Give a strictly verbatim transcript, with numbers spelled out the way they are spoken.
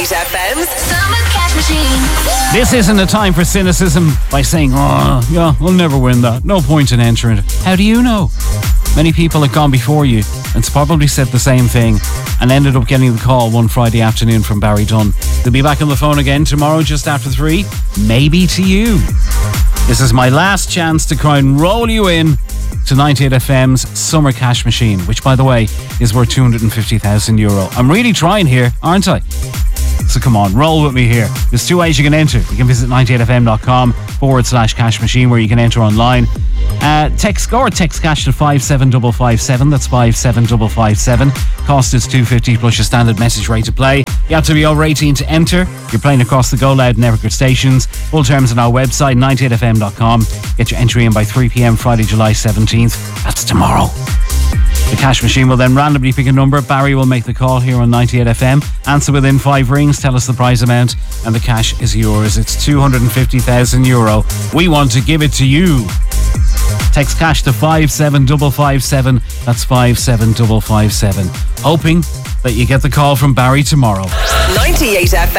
ninety-eight F M's Summer Cash Machine. This isn't a time for cynicism by saying, oh, yeah, we'll never win that. No point in entering it. How do you know? Many people have gone before you and probably said the same thing and ended up getting the call one Friday afternoon from Barry Dunn. They'll be back on the phone again tomorrow just after three. Maybe to you. This is my last chance to try and roll you in to ninety-eight F M's Summer Cash Machine, which, by the way, is worth two hundred fifty thousand euro. I'm really trying here, aren't I? So come on, roll with me here. There's two ways you can enter. You can visit ninety-eight F M dot com forward slash cash machine where you can enter online. Uh, text or text cash to five seven five five seven. That's five seven five five seven. Cost is two hundred fifty plus your standard message rate to play. You have to be over eighteen to enter. You're playing across the Go Loud network stations. Full terms on our website, ninety-eight F M dot com. Get your entry in by three p.m. Friday, July seventeenth. That's tomorrow. The cash machine will then randomly pick a number. Barry will make the call here on ninety-eight F M. Answer within five rings, tell us the prize amount, and the cash is yours. It's two hundred fifty thousand euro. We want to give it to you. Text cash to five seven five five seven. That's five seven five five seven. Hoping that you get the call from Barry tomorrow. ninety-eight F